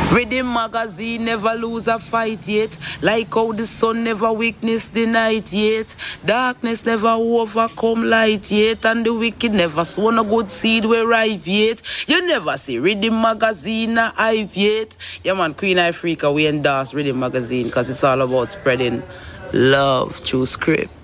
Rhythm magazine never lose a fight yet. Like how the sun never weakness the night yet. Darkness never overcome light yet. And the wicked never sown a good seed we ripe yet. You never see Rhythm magazine a hype yet. Yeah man, Queen Ifrica, we endorse Rhythm magazine because it's all about spreading love through script.